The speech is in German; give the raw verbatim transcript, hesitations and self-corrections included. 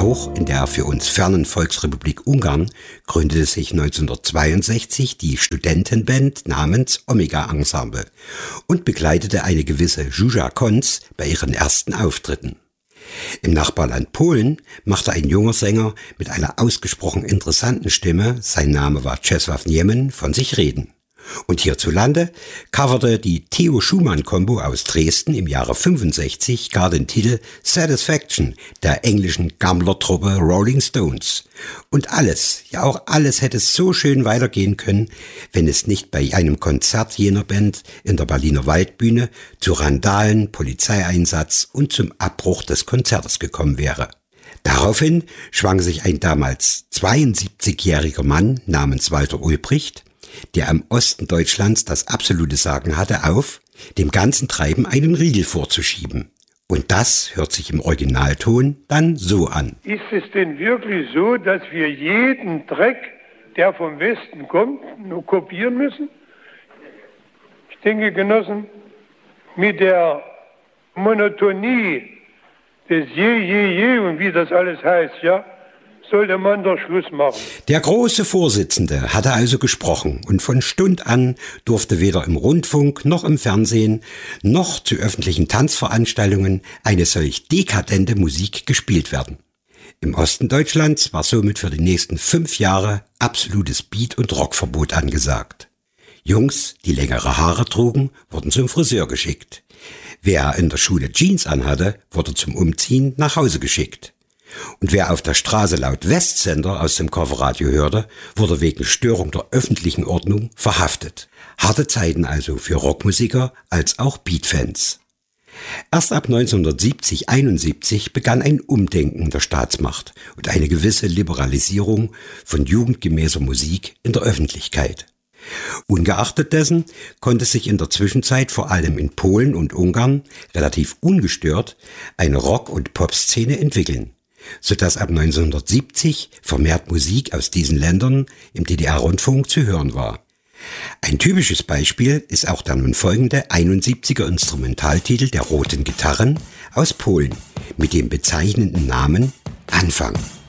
Auch in der für uns fernen Volksrepublik Ungarn gründete sich neunzehnhundertzweiundsechzig die Studentenband namens Omega Ensemble und begleitete eine gewisse Zsuzsa Konc bei ihren ersten Auftritten. Im Nachbarland Polen machte ein junger Sänger mit einer ausgesprochen interessanten Stimme, sein Name war Czesław Niemen, von sich reden. Und hierzulande coverte die Theo Schumann Combo aus Dresden im Jahre fünfundsechzig gar den Titel Satisfaction der englischen Gammler-Truppe Rolling Stones. Und alles, ja auch alles hätte so schön weitergehen können, wenn es nicht bei einem Konzert jener Band in der Berliner Waldbühne zu Randalen, Polizeieinsatz und zum Abbruch des Konzertes gekommen wäre. Daraufhin schwang sich ein damals zweiundsiebzigjähriger Mann namens Walter Ulbricht, der am Osten Deutschlands das absolute Sagen hatte, auf, dem ganzen Treiben einen Riegel vorzuschieben. Und das hört sich im Originalton dann so an. Ist es denn wirklich so, dass wir jeden Dreck, der vom Westen kommt, nur kopieren müssen? Ich denke, Genossen, mit der Monotonie des Je, Je, Je und wie das alles heißt, ja, sollte man doch Schluss machen. Der große Vorsitzende hatte also gesprochen und von Stund an durfte weder im Rundfunk noch im Fernsehen noch zu öffentlichen Tanzveranstaltungen eine solch dekadente Musik gespielt werden. Im Osten Deutschlands war somit für die nächsten fünf Jahre absolutes Beat- und Rockverbot angesagt. Jungs, die längere Haare trugen, wurden zum Friseur geschickt. Wer in der Schule Jeans anhatte, wurde zum Umziehen nach Hause geschickt. Und wer auf der Straße laut Westsender aus dem Coverradio hörte, wurde wegen Störung der öffentlichen Ordnung verhaftet. Harte Zeiten also für Rockmusiker als auch Beatfans. Erst ab neunzehnhundertsiebzig einundsiebzig begann ein Umdenken der Staatsmacht und eine gewisse Liberalisierung von jugendgemäßer Musik in der Öffentlichkeit. Ungeachtet dessen konnte sich in der Zwischenzeit vor allem in Polen und Ungarn relativ ungestört eine Rock- und Popszene entwickeln, sodass ab neunzehnhundertsiebzig vermehrt Musik aus diesen Ländern im D D R-Rundfunk zu hören war. Ein typisches Beispiel ist auch der nun folgende einundsiebziger Instrumentaltitel der Roten Gitarren aus Polen mit dem bezeichnenden Namen Anfang.